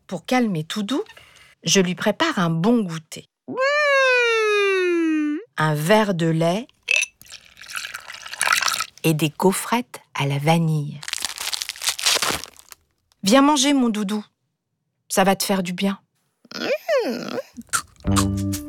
Pour calmer Toudou, je lui prépare un bon goûter. Un verre de lait et des gaufrettes à la vanille. Viens manger, mon doudou. Ça va te faire du bien.